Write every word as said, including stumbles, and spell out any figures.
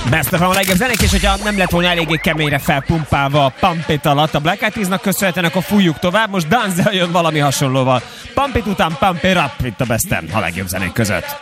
Best of a legjobb zenék, és hogyha nem lett volna eléggé keményre felpumpálva a Pump It alatt a Black Eyed Peasnak köszönhetően, akkor fújjuk tovább. Most Danzel jön valami hasonlóval. Pump It után Pump It Up itt a Best of a legjobb zenék között.